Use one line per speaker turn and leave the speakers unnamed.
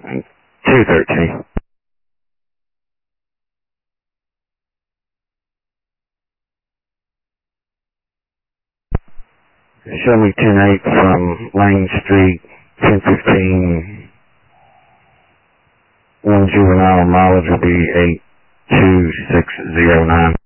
213. Show me 10-8 from Lane Street, 1015. One juvenile, mileage will be 82609.